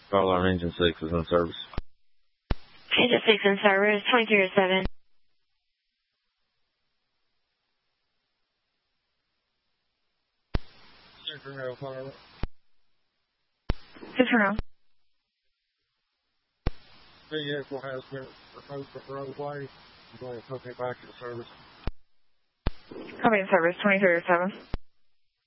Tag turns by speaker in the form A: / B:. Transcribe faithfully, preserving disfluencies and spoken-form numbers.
A: Fire alarm engine six is in service.
B: Engine six in service, twenty-three oh seven.
C: Central fire.
B: Central.
C: Vehicle has been removed from the roadway. I'm going to put it back in service.
B: Copy in service, twenty-three oh seven.